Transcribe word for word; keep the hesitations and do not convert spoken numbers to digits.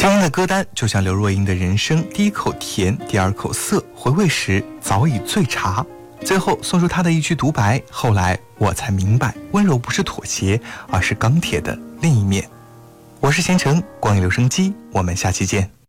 今天的歌单就像刘若英的人生，第一口甜，第二口涩，回味时早已醉茶。最后送出她的一句独白：后来我才明白，温柔不是妥协，而是钢铁的另一面。我是贤成，光影留声机，我们下期见。